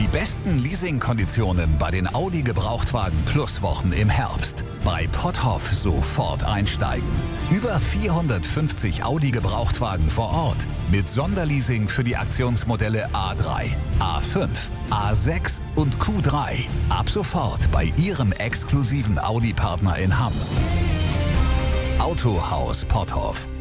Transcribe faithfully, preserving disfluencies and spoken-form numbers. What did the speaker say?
besten Leasingkonditionen bei den Audi Gebrauchtwagen Plus Wochen im Herbst. Bei Potthoff sofort einsteigen. Über vierhundertfünfzig Audi Gebrauchtwagen vor Ort. Mit Sonderleasing für die Aktionsmodelle A drei, A fünf, A sechs und Q drei. Ab sofort bei Ihrem exklusiven Audi-Partner in Hamm. Autohaus Potthoff.